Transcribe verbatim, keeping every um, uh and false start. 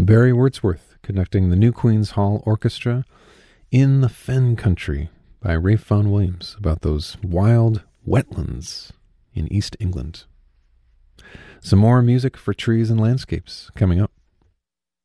Barry Wordsworth conducting the New Queen's Hall Orchestra in the Fen Country by Ralph Vaughan Williams, about those wild wetlands in East England. Some more music for trees and landscapes coming up.